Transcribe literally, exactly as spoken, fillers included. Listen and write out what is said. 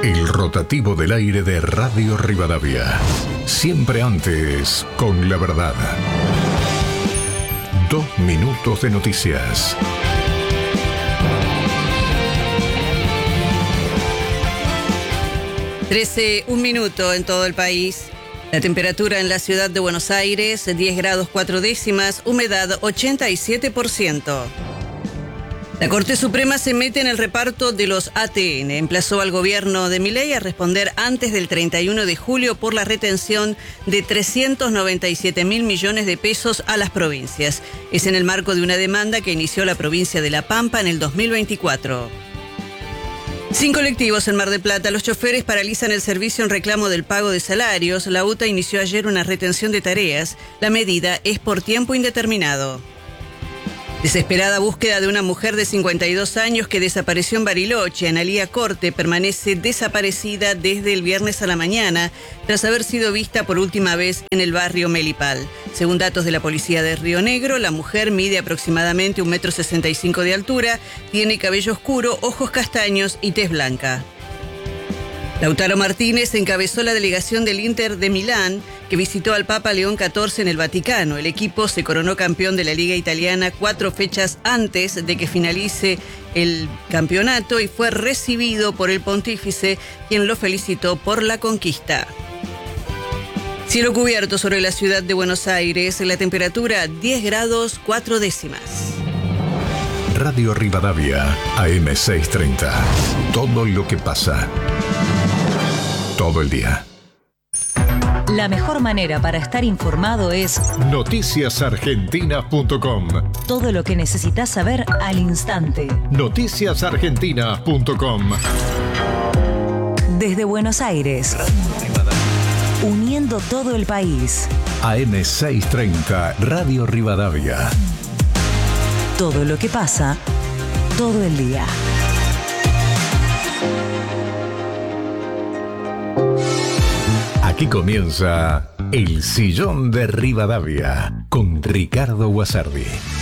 El rotativo del aire de Radio Rivadavia. Siempre antes, con la verdad. Dos minutos de noticias. trece, un minuto en todo el país. La temperatura en la ciudad de Buenos Aires, diez grados cuatro décimas, humedad ochenta y siete por ciento. La Corte Suprema se mete en el reparto de los A T N. Emplazó al gobierno de Milei a responder antes del treinta y uno de julio por la retención de trescientos noventa y siete mil millones de pesos a las provincias. Es en el marco de una demanda que inició la provincia de La Pampa en el dos mil veinticuatro. Sin colectivos en Mar del Plata, los choferes paralizan el servicio en reclamo del pago de salarios. La U T A inició ayer una retención de tareas. La medida es por tiempo indeterminado. Desesperada búsqueda de una mujer de cincuenta y dos años que desapareció en Bariloche. Analía Corte permanece desaparecida desde el viernes a la mañana tras haber sido vista por última vez en el barrio Melipal. Según datos de la policía de Río Negro, la mujer mide aproximadamente un metro sesenta y cinco de altura, tiene cabello oscuro, ojos castaños y tez blanca. Lautaro Martínez encabezó la delegación del Inter de Milán, que visitó al Papa León catorce en el Vaticano. El equipo se coronó campeón de la Liga Italiana cuatro fechas antes de que finalice el campeonato y fue recibido por el pontífice, quien lo felicitó por la conquista. Cielo cubierto sobre la ciudad de Buenos Aires, la temperatura diez grados cuatro décimas. Radio Rivadavia, A M seiscientos treinta. Todo lo que pasa. Todo el día. La mejor manera para estar informado es noticias argentinas punto com. Todo lo que necesitas saber al instante. noticias argentinas punto com. Desde Buenos Aires, uniendo todo el país. A M seiscientos treinta, Radio Rivadavia. Todo lo que pasa, todo el día. Aquí comienza El Sillón de Rivadavia con Ricardo Guasardi.